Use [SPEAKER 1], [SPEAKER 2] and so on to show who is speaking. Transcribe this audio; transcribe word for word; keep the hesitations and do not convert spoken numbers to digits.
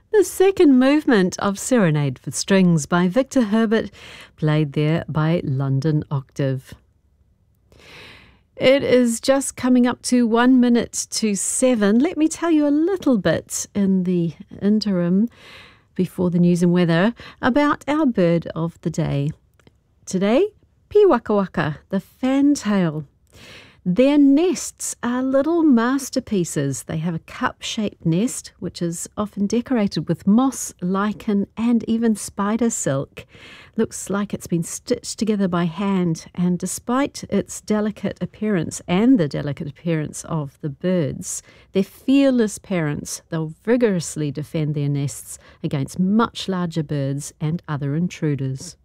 [SPEAKER 1] The second movement of Serenade for Strings by Victor Herbert, played there by London Octave. It is just coming up to one minute to seven. Let me tell you a little bit in the interim before the news and weather about our bird of the day. Today, Piwakawaka, the fantail. Their nests are little masterpieces. They have a cup-shaped nest, which is often decorated with moss, lichen, and even spider silk. Looks like it's been stitched together by hand, and despite its delicate appearance and the delicate appearance of the birds, they're fearless parents. They'll vigorously defend their nests against much larger birds and other intruders.